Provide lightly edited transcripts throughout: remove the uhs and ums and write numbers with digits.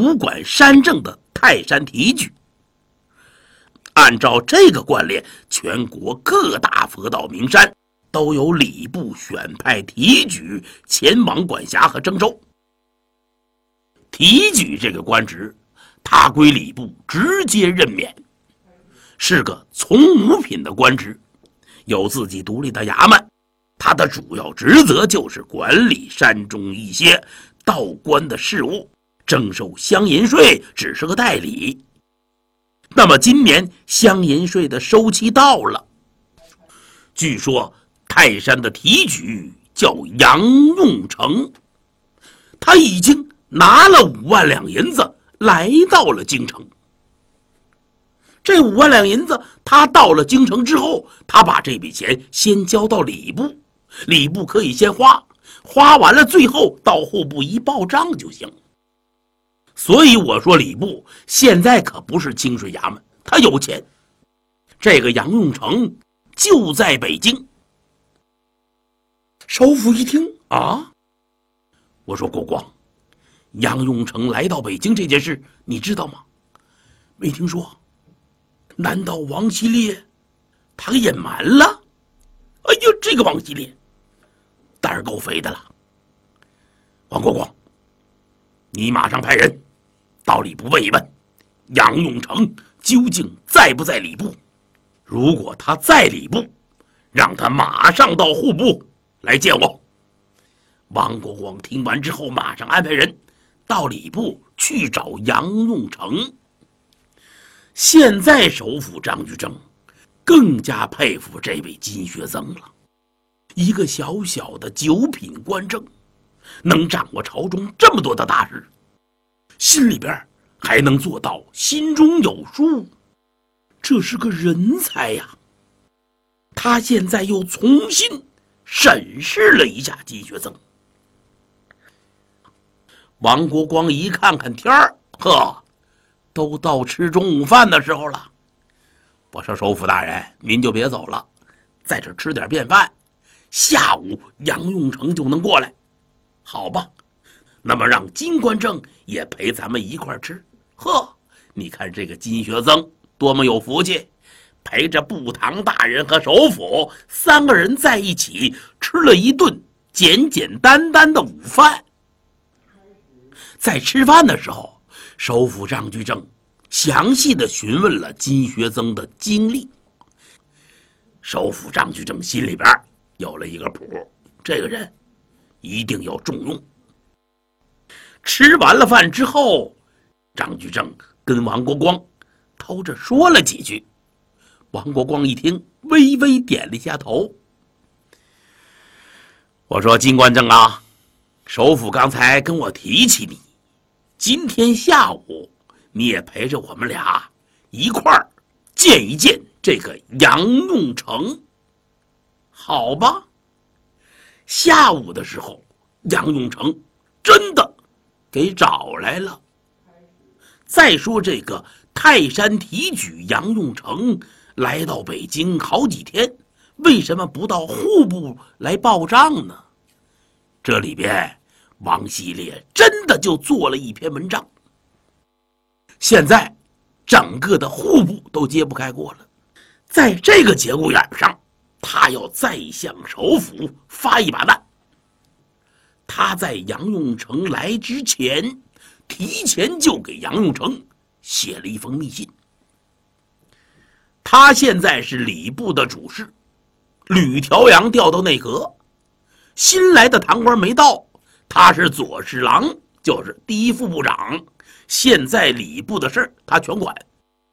主管山政的泰山提举。按照这个惯例，全国各大佛道名山都由礼部选派提举前往管辖和征收。提举这个官职，他归礼部直接任免，是个从五品的官职，有自己独立的衙门。他的主要职责就是管理山中一些道观的事务，征收乡银税只是个代理。那么今年乡银税的收期到了，据说泰山的提举叫杨用成，他已经拿了5万两银子来到了京城。这5万两银子他到了京城之后，他把这笔钱先交到礼部，礼部可以先花，花完了最后到户部一报账就行。所以我说礼部现在可不是清水衙门，他有钱。这个杨用成就在北京。首府一听啊，我说国光，杨用成来到北京这件事你知道吗？没听说。难道王希烈他给隐瞒了？哎呦，这个王希烈胆儿够肥的了。王国光，你马上派人到礼部问一问，杨用成究竟在不在礼部？如果他在礼部，让他马上到户部来见我。王国光听完之后，马上安排人到礼部去找杨用成。现在首辅张居正更加佩服这位金学曾了，一个小小的9品官正，能掌握朝中这么多的大事，心里边还能做到心中有数，这是个人才呀。他现在又重新审视了一下金学曾。王国光一看看天儿，呵，都到吃中午饭的时候了。我说首辅大人，您就别走了，在这吃点便饭，下午杨用成就能过来。好吧，那么让金官正也陪咱们一块吃。呵，你看这个金学曾多么有福气，陪着步堂大人和首辅3个人在一起吃了一顿简简单单的午饭。在吃饭的时候，首辅张居正详细的询问了金学曾的经历。首辅张居正心里边有了一个谱，这个人一定要重用。吃完了饭之后，张居正跟王国光偷着说了几句。王国光一听，微微点了一下头。我说金官正啊，首辅刚才跟我提起你，今天下午你也陪着我们俩一块儿见一见这个杨用成。好吧。下午的时候，杨用成真的给找来了。再说这个泰山提举杨用成来到北京好几天，为什么不到户部来报账呢？这里边王希烈真的就做了一篇文章，现在整个的户部都揭不开锅了。在这个节骨眼上，他要再向首辅发一把难。他在杨用成来之前，提前就给杨用成写了一封密信。他现在是礼部的主事，吕调阳调到内阁，新来的堂官没到，他是左侍郎，就是第一副部长，现在礼部的事儿他全管。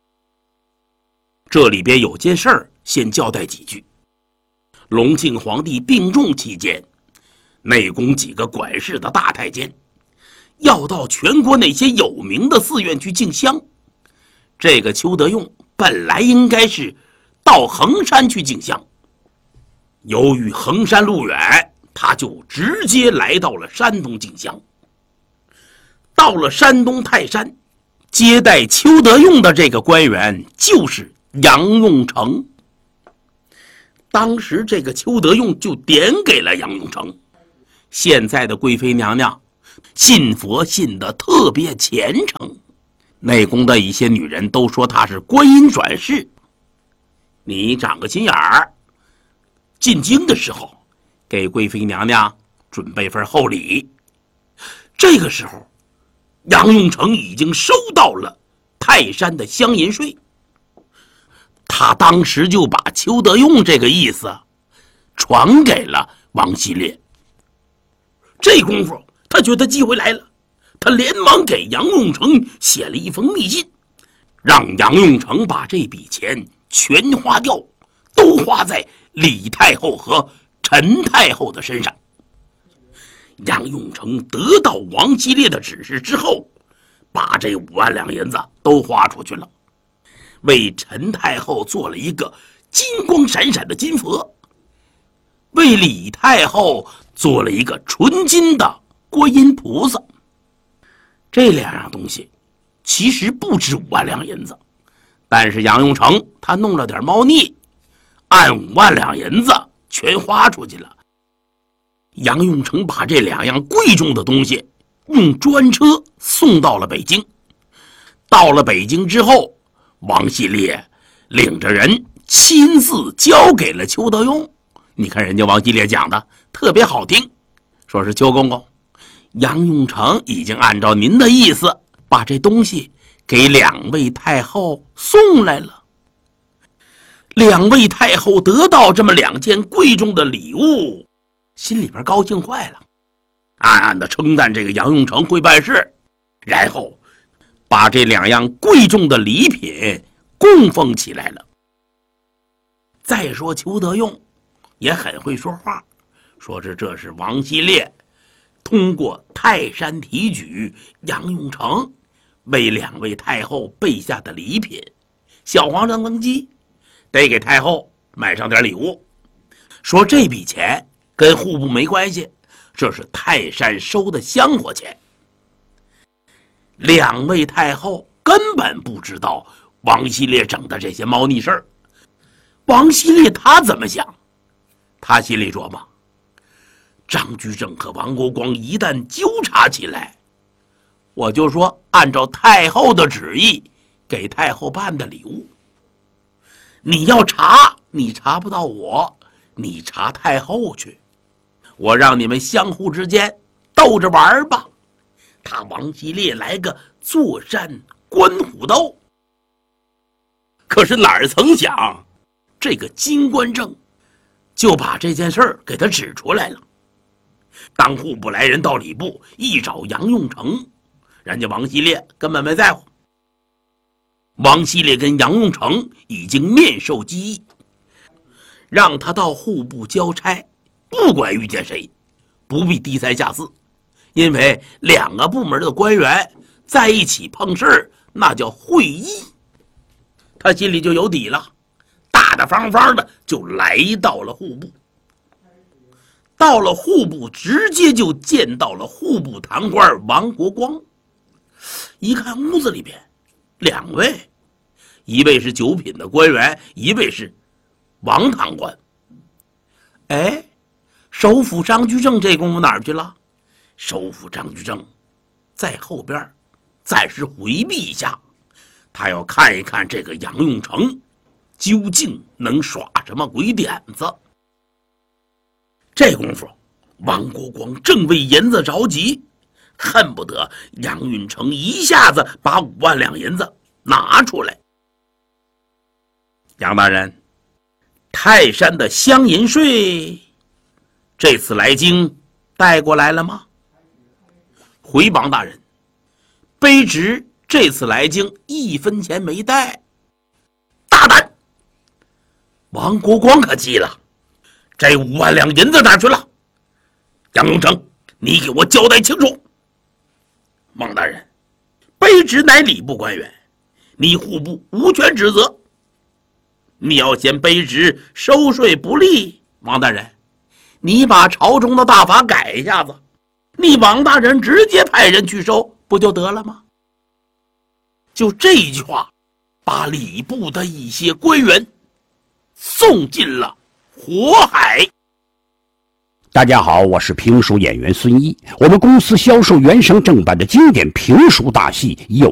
这里边有件事儿先交代几句。隆庆皇帝病重期间，内宫几个管事的大太监要到全国那些有名的寺院去进香。这个邱德用本来应该是到衡山去进香，由于衡山路远，他就直接来到了山东进香。到了山东泰山，接待邱德用的这个官员就是杨用成。当时这个邱德用就点给了杨用成，现在的贵妃娘娘信佛信得特别虔诚。内宫的一些女人都说他是观音转世。你长个心眼儿，进京的时候给贵妃娘娘准备份厚礼。这个时候杨用成已经收到了泰山的乡银税，他当时就把邱德用这个意思传给了王希烈。这功夫他觉得机会来了，他连忙给杨用成写了一封密信，让杨用成把这笔钱全花掉，都花在李太后和陈太后的身上。杨用成得到王希烈的指示之后，把这5万两银子都花出去了，为陈太后做了一个金光闪闪的金佛，为李太后做了一个纯金的观音菩萨。这2样东西其实不值5万两银子，但是杨用成他弄了点猫腻，按5万两银子全花出去了。杨用成把这2样贵重的东西用专车送到了北京。到了北京之后，王希烈领着人亲自交给了邱德用。你看人家王希烈讲的特别好听，说是邱公公，杨用成已经按照您的意思把这东西给2位太后送来了。2位太后得到这么2件贵重的礼物，心里边高兴坏了，暗暗的称赞这个杨用成会办事，然后把这2样贵重的礼品供奉起来了。再说邱德用也很会说话，说这是王希烈通过泰山提举杨用成为2位太后备下的礼品，小皇上登基得给太后买上点礼物，说这笔钱跟户部没关系，这是泰山收的香火钱。2位太后根本不知道王希烈整的这些猫腻事儿。王希烈他怎么想？他心里琢磨，张居正和王国光一旦纠缠起来，我就说按照太后的旨意给太后办的礼物，你要查你查不到我，你查太后去，我让你们相互之间斗着玩吧。他王希烈来个坐山观虎斗。可是哪儿曾想，这个金官正就把这件事儿给他指出来了。当户部来人到礼部一找杨用成，人家王希烈根本没在乎。王希烈跟杨用成已经面授机宜，让他到户部交差，不管遇见谁不必低三下四，因为2个部门的官员在一起碰事儿，那叫会议。他心里就有底了，大大方方的就来到了户部。到了户部，直接就见到了户部堂官王国光。一看屋子里边2位，一位是9品的官员，一位是王堂官。哎，首辅张居正这功夫哪儿去了？首辅张居正在后边暂时回避一下，他要看一看这个杨用成究竟能耍什么鬼点子。这功夫王国光正为银子着急，恨不得杨运成一下子把5万两银子拿出来。杨大人，泰山的乡银税这次来京带过来了吗？回王大人，卑职这次来京1分钱没带。大胆！王国光可急了，这5万两银子哪去了？杨永成，你给我交代清楚。王大人，卑职乃礼部官员，你户部无权指责。你要嫌卑职收税不利，王大人，你把朝中的大法改一下子，你王大人直接派人去收不就得了吗？就这一句话，把礼部的一些官员送进了火海。 大家好，我是评书演员孙一。我们公司销售原声正版的经典评书大戏有